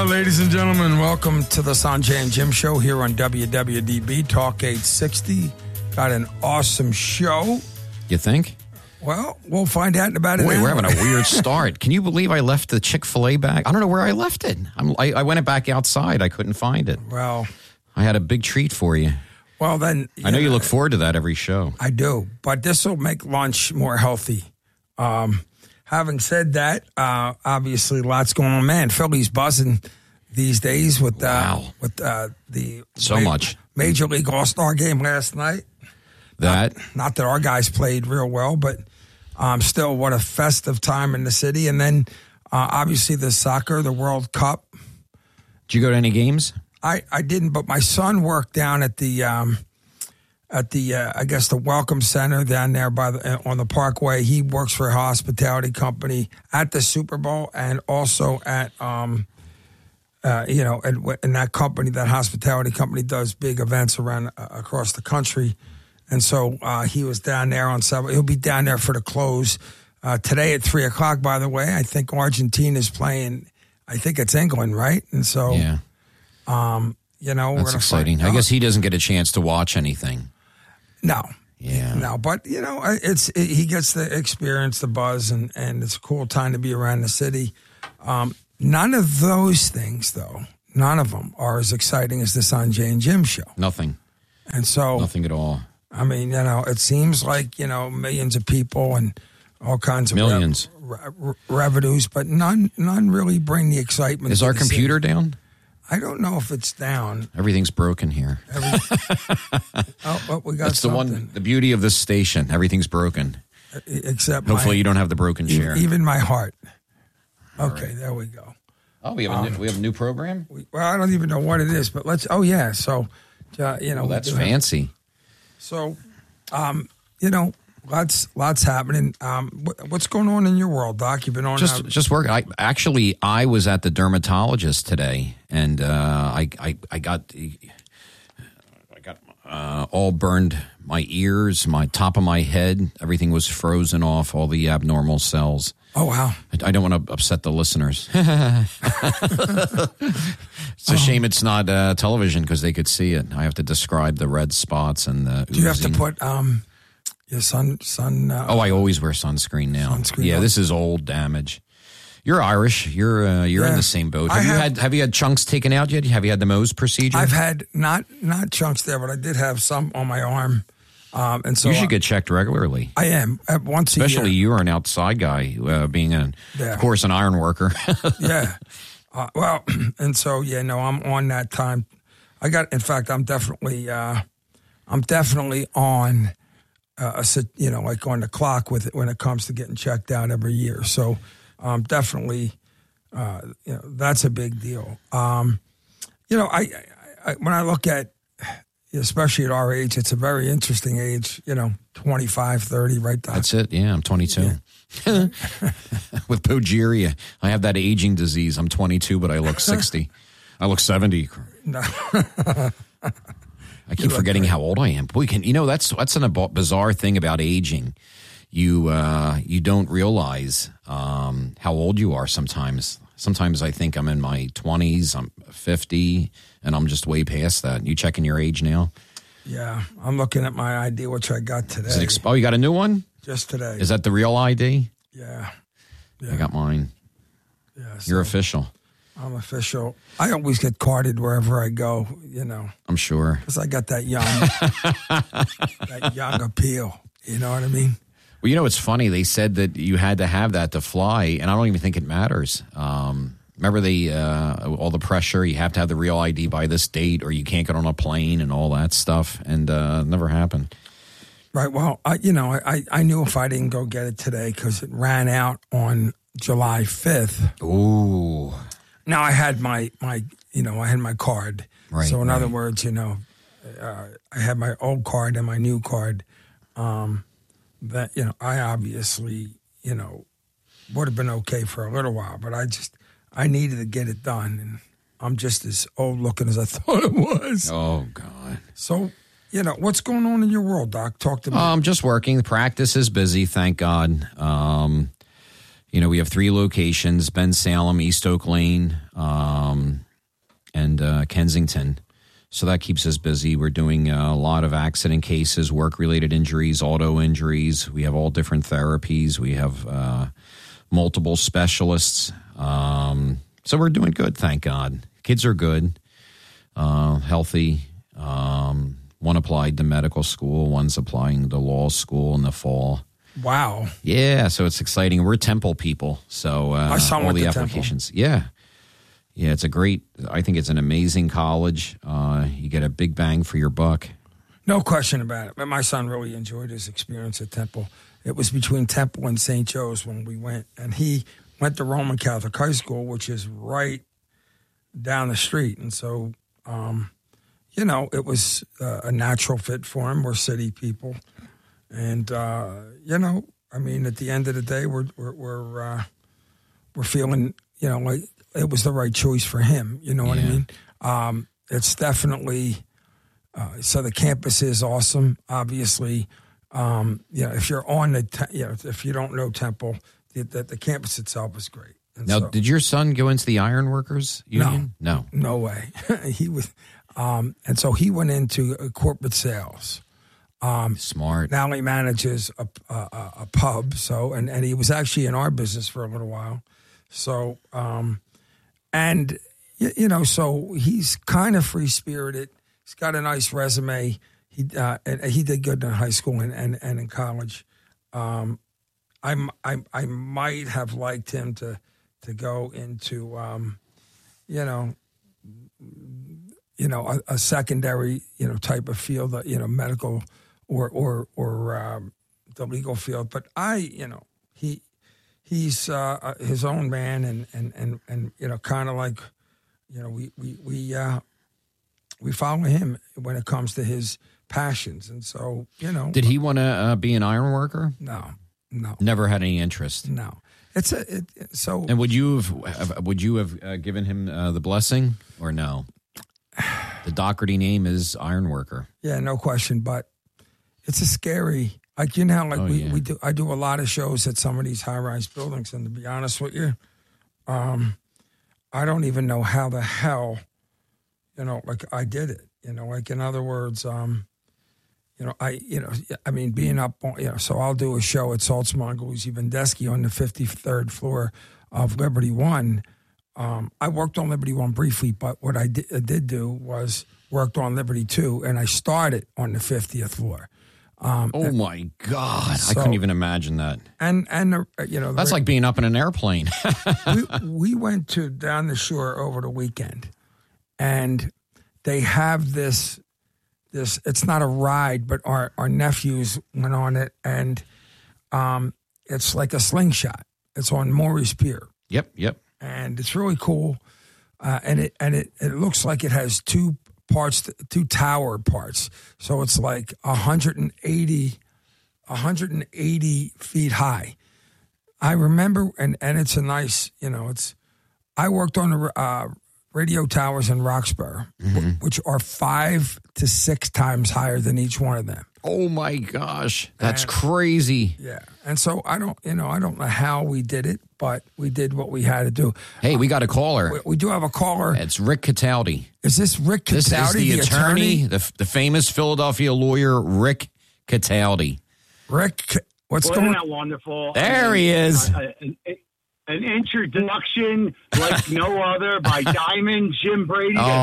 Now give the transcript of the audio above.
Ladies and gentlemen, welcome to the Sanjay and Jim Show here on WWDB Talk 860. Got an awesome show. You think? Well, we'll find out in about an hour. We're having a weird start. Can you believe I left the Chick-fil-A bag? I don't know where I left it. I went back outside. I couldn't find it. Well, I had a big treat for you. Well, then... I know you look forward to that every show. I do, but this will make lunch more healthy. Having said that, obviously lots going on. Man, Philly's buzzing these days with the much Major League All-Star game last night. Not that our guys played real well, but still, what a festive time in the city. And then, obviously, the soccer, the World Cup. Did you go to any games? I didn't, but my son worked down at the I guess the Welcome Center down there on the Parkway. He works for a hospitality company at the Super Bowl and also at and that company, that hospitality company, does big events around across the country. And so he was down there on Saturday. He'll be down there for the close today at 3:00. By the way, I think Argentina's playing. I think it's England, right? And so, yeah. That's exciting. I guess he doesn't get a chance to watch anything. No. Yeah. No, but he gets the experience, the buzz, and it's a cool time to be around the city. None of those things, though, none of them are as exciting as the Sanjay and Jim Show. Nothing. And so nothing at all. I mean, it seems like, millions of people and all kinds of millions revenues, but none really bring the excitement. Is our computer down? I don't know if it's down. Everything's broken here. We got something. The beauty of this station. Everything's broken. Except hopefully you don't have the broken chair. Even my heart. Okay, right. There we go. Oh, we have a new program? I don't even know what it is, but let's. Oh yeah, so that's fancy. So, lots happening. What's going on in your world, Doc? You've been on just working. I was at the dermatologist today, and I got all burned. My ears, my top of my head, everything was frozen off. All the abnormal cells. Oh wow! I don't want to upset the listeners. It's a shame it's not television because they could see it. I have to describe the red spots and the. Do you have to put your sun? I always wear sunscreen now. Sunscreen. This is old damage. You're Irish. You're in the same boat. Have you had chunks taken out yet? Have you had the Mohs procedure? I've had not chunks there, but I did have some on my arm. And so you should get checked regularly. I am once a year. Especially you're an outside guy, being of course, an iron worker. Yeah. And so I'm on that time. I'm definitely on like on the clock with it when it comes to getting checked out every year. So definitely, that's a big deal. I when I look at, especially at our age, it's a very interesting age, 25, 30, right? Doc? That's it. Yeah, I'm 22. Yeah. With progeria. I have that aging disease. I'm 22, but I look 60. I look 70. No. I keep forgetting how old I am. Boy, that's a bizarre thing about aging. You don't realize how old you are sometimes. Sometimes I think I'm in my 20s, I'm 50, and I'm just way past that. You checking your age now? Yeah, I'm looking at my ID, which I got today. You got a new one? Just today. Is that the real ID? Yeah. I got mine. Yeah. You're official. I'm official. I always get carded wherever I go, I'm sure. Because I got that young appeal. You know what I mean? Well, it's funny. They said that you had to have that to fly, and I don't even think it matters. Remember all the pressure? You have to have the real ID by this date, or you can't get on a plane and all that stuff, and never happened. Right. Well, I knew if I didn't go get it today because it ran out on July 5th. Ooh. Now I had my card. Right. So in other words, I had my old card and my new card. That I obviously would have been okay for a little while, but I needed to get it done, and I'm just as old looking as I thought it was. Oh God! So what's going on in your world, Doc? Talk to me. I'm just working. The practice is busy, thank God. We have 3 locations: Ben Salem, East Oak Lane. and Kensington. So that keeps us busy. We're doing a lot of accident cases, work-related injuries, auto injuries. We have all different therapies. We have multiple specialists. So we're doing good, thank God. Kids are good, healthy. One applied to medical school. One's applying to law school in the fall. Wow. Yeah, so it's exciting. We're Temple people, so all the applications. Temple. Yeah, it's I think it's an amazing college. You get a big bang for your buck. No question about it. But my son really enjoyed his experience at Temple. It was between Temple and St. Joe's when we went, and he went to Roman Catholic High School, which is right down the street. And so, it was a natural fit for him. We're city people. And, at the end of the day, we're feeling, like it was the right choice for him. You know what I mean? It's definitely, so the campus is awesome. Obviously, if you're on if you don't know Temple, the campus itself is great. And now, did your son go into the Ironworkers Union? No way. He was, and so he went into corporate sales. Smart. Now he manages a pub. So and he was actually in our business for a little while. So so he's kind of free spirited. He's got a nice resume. He did good in high school and in college. I might have liked him to go into a secondary type of field, medical or the legal field. But he's his own man and kind of like we follow him when it comes to his passions. And so did he want to be an iron worker? No. Never had any interest. No. And would you have given him the blessing or no? The Doherty name is Ironworker. Yeah, no question. But it's a scary, I do. I do a lot of shows at some of these high-rise buildings, and to be honest with you, I don't even know how the hell, I did it. In other words, being up on, so I'll do a show at Saltzman Guzzi Vendesky on the 53rd floor of Liberty One. I worked on Liberty One briefly, but what I did do was worked on Liberty Two, and I started on the 50th floor. My God. I couldn't even imagine that. And that's like being up in an airplane. we went to down the shore over the weekend, and they have this, it's not a ride, but our nephews went on it, and it's like a slingshot. It's on Maurice Pier. Yep. And it's really cool. And it looks like it has two parts, two tower parts. So it's like 180 feet high. I remember, and it's a nice, I worked on the radio towers in Roxborough, which are 5 to 6 times higher than each one of them. Oh my gosh, that's crazy. Yeah, and so I don't know how we did it, but we did what we had to do. Hey, we got a caller. We do have a caller. It's Rick Cataldi. Is this Rick Cataldi, this is the attorney? The famous Philadelphia lawyer, Rick Cataldi. Rick, what's going on? Isn't that wonderful? There he is. An introduction like no other by Diamond Jim Brady. Oh,